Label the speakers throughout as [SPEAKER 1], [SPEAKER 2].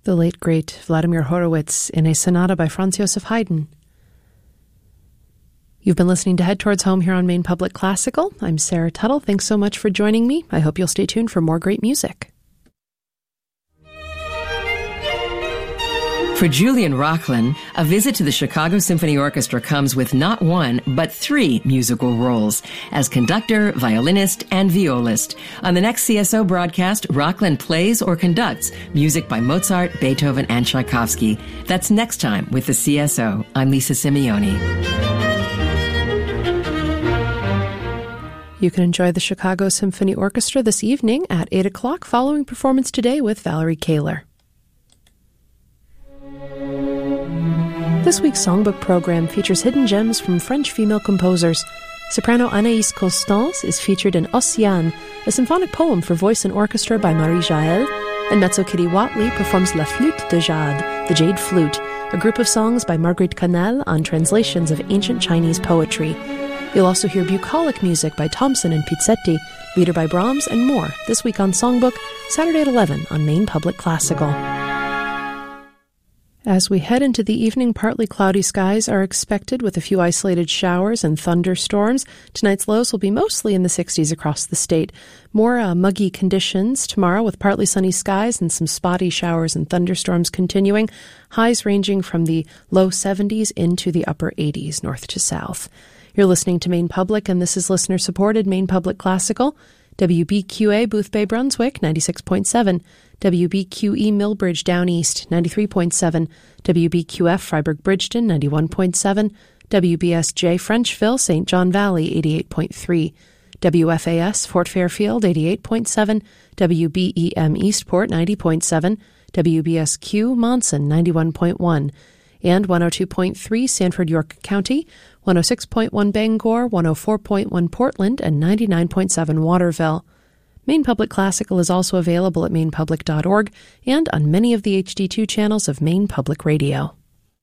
[SPEAKER 1] The late, great Vladimir Horowitz in a sonata by Franz Joseph Haydn. You've been listening to Head Towards Home here on Maine Public Classical. I'm Sarah Tuttle. Thanks so much for joining me. I hope you'll stay tuned for more great music.
[SPEAKER 2] For Julian Rocklin, a visit to the Chicago Symphony Orchestra comes with not one, but 3 musical roles as conductor, violinist, and violist. On the next CSO broadcast, Rocklin plays or conducts music by Mozart, Beethoven, and Tchaikovsky. That's next time with the CSO. I'm Lisa Simeone.
[SPEAKER 1] You can enjoy the Chicago Symphony Orchestra this evening at 8 o'clock following Performance Today with Valerie Kaler. This week's songbook program features hidden gems from French female composers. Soprano Anaïs Constance is featured in Ossian, a symphonic poem for voice and orchestra by Marie Jaël, and mezzo Kitty Watley performs La Flûte de Jade, the Jade Flute, a group of songs by Marguerite Canal on translations of ancient Chinese poetry. You'll also hear bucolic music by Thompson and Pizzetti, Lieder by Brahms, and more this week on Songbook, Saturday at 11 on Maine Public Classical. As we head into the evening, partly cloudy skies are expected with a few isolated showers and thunderstorms. Tonight's lows will be mostly in the 60s across the state. More muggy conditions tomorrow with partly sunny skies and some spotty showers and thunderstorms continuing. Highs ranging from the low 70s into the upper 80s north to south. You're listening to Maine Public, and this is listener-supported Maine Public Classical. WBQA Boothbay Brunswick 96.7, WBQE Millbridge Down East 93.7, WBQF Freiburg Bridgeton 91.7, WBSJ Frenchville St. John Valley 88.3, WFAS Fort Fairfield 88.7, WBEM Eastport 90.7, WBSQ Monson 91.1, and 102.3 Sanford York County, 106.1 Bangor, 104.1 Portland, and 99.7 Waterville. Maine Public Classical is also available at mainepublic.org and on many of the HD2 channels of Maine Public Radio.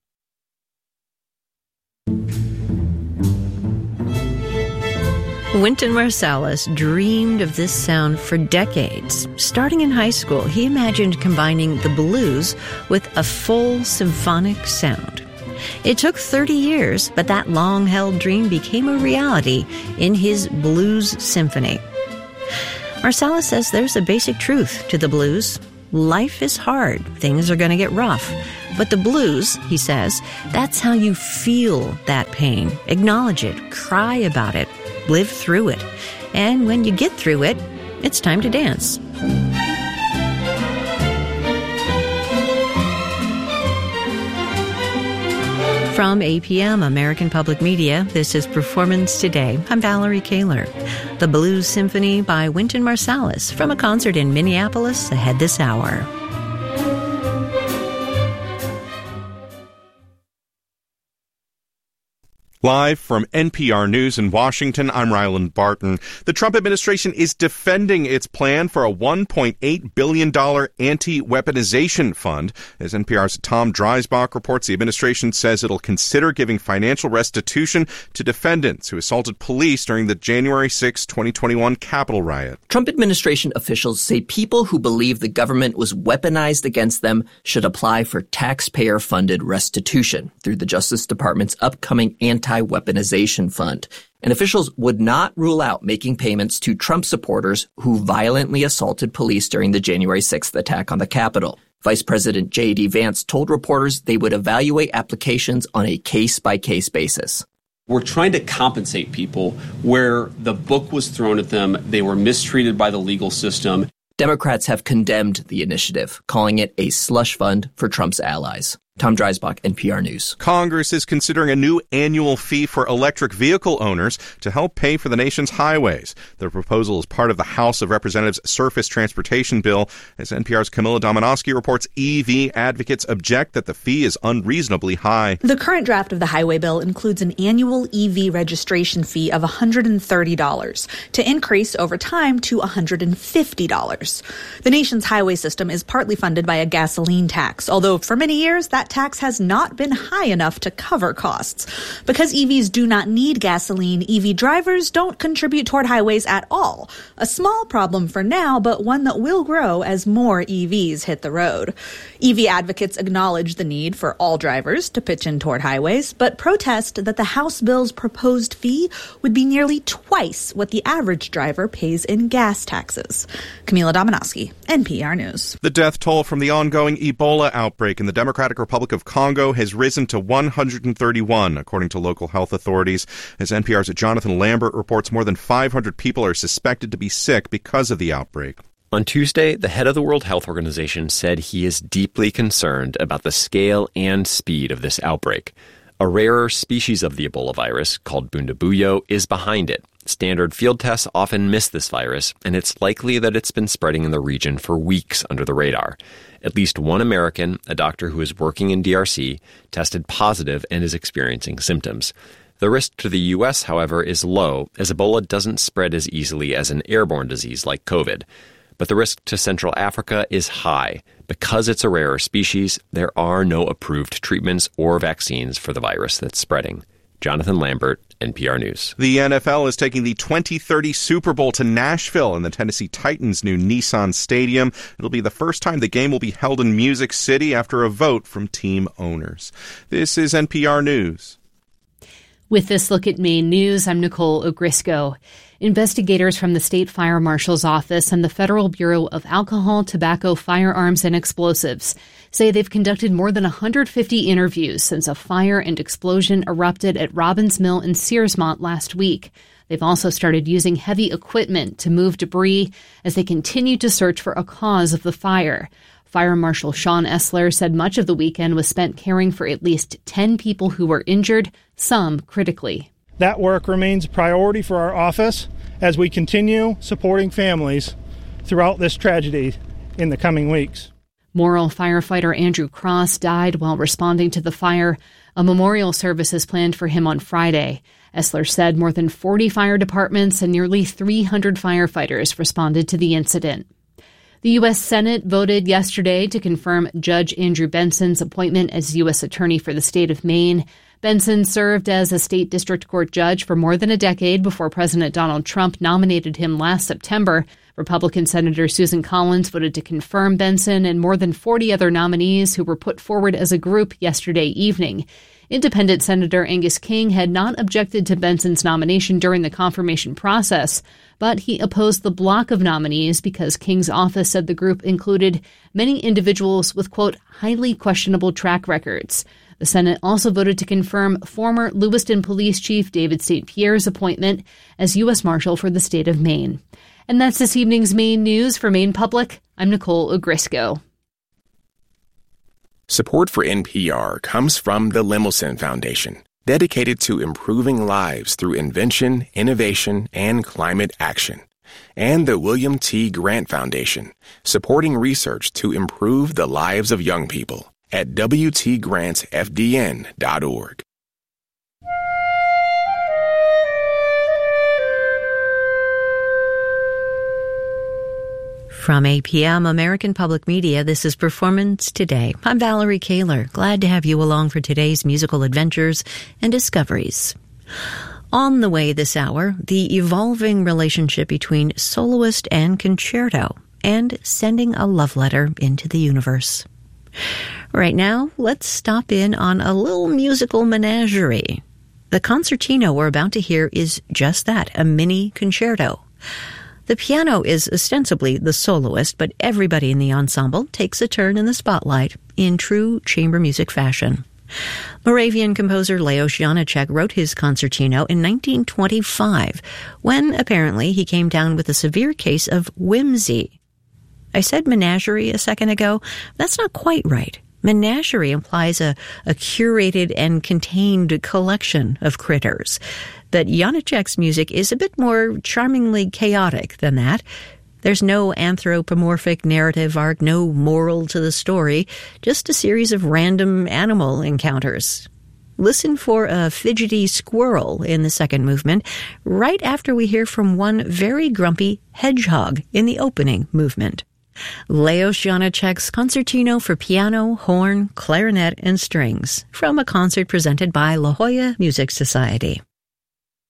[SPEAKER 3] Wynton Marsalis dreamed of this sound for decades. Starting in high school, he imagined combining the blues with a full symphonic sound. It took 30 years, but that long-held dream became a reality in his Blues Symphony. Marsalis says there's a basic truth to the blues. Life is hard. Things are going to get rough. But the blues, he says, that's how you feel that pain. Acknowledge it. Cry about it. Live through it. And when you get through it, it's time to dance. From APM, American Public Media, this is Performance Today. I'm Valerie Kaler. The Blues Symphony by Wynton Marsalis from a concert in Minneapolis ahead this hour.
[SPEAKER 4] Live from NPR News in Washington, I'm Ryland Barton. The Trump administration is defending its plan for a $1.8 billion anti-weaponization fund. As NPR's Tom Dreisbach reports, the administration says it'll consider giving financial restitution to defendants who assaulted police during the January 6, 2021 Capitol riot.
[SPEAKER 5] Trump administration officials say people who believe the government was weaponized against them should apply for taxpayer-funded restitution through the Justice Department's upcoming anti-weaponization fund. And officials would not rule out making payments to Trump supporters who violently assaulted police during the January 6th attack on the Capitol. Vice President J.D. Vance told reporters they would evaluate applications on a case-by-case basis.
[SPEAKER 6] We're trying to compensate people where the book was thrown at them, they were mistreated by the legal system.
[SPEAKER 5] Democrats have condemned the initiative, calling it a slush fund for Trump's allies. Tom Dreisbach, NPR News.
[SPEAKER 4] Congress is considering a new annual fee for electric vehicle owners to help pay for the nation's highways. The proposal is part of the House of Representatives Surface Transportation Bill. As NPR's Camilla Dominowski reports, EV advocates object that the fee is unreasonably high.
[SPEAKER 7] The current draft of the highway bill includes an annual EV registration fee of $130 to increase over time to $150. The nation's highway system is partly funded by a gasoline tax, although for many years that that tax has not been high enough to cover costs. Because EVs do not need gasoline, EV drivers don't contribute toward highways at all. A small problem for now, but one that will grow as more EVs hit the road. EV advocates acknowledge the need for all drivers to pitch in toward highways, but protest that the House bill's proposed fee would be nearly twice what the average driver pays in gas taxes. Camila Dominowski, NPR News.
[SPEAKER 4] The death toll from the ongoing Ebola outbreak in the Democratic Republic of Congo has risen to 131, according to local health authorities. As NPR's Jonathan Lambert reports, more than 500 people are suspected to be sick because of the outbreak.
[SPEAKER 8] On Tuesday, the head of the World Health Organization said he is deeply concerned about the scale and speed of this outbreak. A rarer species of the Ebola virus, called Bundibugyo, is behind it. Standard field tests often miss this virus, and it's likely that it's been spreading in the region for weeks under the radar. At least one American, a doctor who is working in DRC, tested positive and is experiencing symptoms. The risk to the U.S., however, is low, as Ebola doesn't spread as easily as an airborne disease like COVID. But the risk to Central Africa is high. Because it's a rarer species, there are no approved treatments or vaccines for the virus that's spreading. Jonathan Lambert, NPR News.
[SPEAKER 4] The NFL is taking the 2030 Super Bowl to Nashville in the Tennessee Titans' new Nissan Stadium. It'll be the first time the game will be held in Music City after a vote from team owners. This is NPR News.
[SPEAKER 9] With this look at Maine news, I'm Nicole Ogrisco. Investigators from the State Fire Marshal's Office and the Federal Bureau of Alcohol, Tobacco, Firearms, and Explosives say they've conducted more than 150 interviews since a fire and explosion erupted at Robbins Mill in Searsmont last week. They've also started using heavy equipment to move debris as they continue to search for a cause of the fire. Fire Marshal Sean Essler said much of the weekend was spent caring for at least 10 people who were injured, some critically.
[SPEAKER 10] That work remains a priority for our office as we continue supporting families throughout this tragedy in the coming weeks.
[SPEAKER 9] Morrill firefighter Andrew Cross died while responding to the fire. A memorial service is planned for him on Friday. Essler said more than 40 fire departments and nearly 300 firefighters responded to the incident. The U.S. Senate voted yesterday to confirm Judge Andrew Benson's appointment as U.S. Attorney for the state of Maine. Benson served as a state district court judge for more than a decade before President Donald Trump nominated him last September. Republican Senator Susan Collins voted to confirm Benson and more than 40 other nominees who were put forward as a group yesterday evening. Independent Senator Angus King had not objected to Benson's nomination during the confirmation process, but he opposed the block of nominees because King's office said the group included many individuals with, quote, highly questionable track records. The Senate also voted to confirm former Lewiston Police Chief David St. Pierre's appointment as U.S. Marshal for the state of Maine. And that's this evening's Maine news. For Maine Public, I'm Nicole Ogrisco.
[SPEAKER 11] Support for NPR comes from the Lemelson Foundation, dedicated to improving lives through invention, innovation, and climate action. And the William T. Grant Foundation, supporting research to improve the lives of young people at WTGrantsFDN.org.
[SPEAKER 3] From APM, American Public Media, this is Performance Today. I'm Valerie Kaler. Glad to have you along for today's musical adventures and discoveries. On the way this hour, the evolving relationship between soloist and concerto, and sending a love letter into the universe. Right now, let's stop in on a little musical menagerie. The concertino we're about to hear is just that, a mini concerto. The piano is ostensibly the soloist, but everybody in the ensemble takes a turn in the spotlight in true chamber music fashion. Moravian composer Leos Janáček wrote his concertino in 1925, when apparently he came down with a severe case of whimsy. I said menagerie a second ago. That's not quite right. Menagerie implies a curated and contained collection of critters. But Janáček's music is a bit more charmingly chaotic than that. There's no anthropomorphic narrative arc, no moral to the story, just a series of random animal encounters. Listen for a fidgety squirrel in the second movement, right after we hear from one very grumpy hedgehog in the opening movement. Leos Janáček's Concertino for Piano, Horn, Clarinet, and Strings from a concert presented by La Jolla Music Society.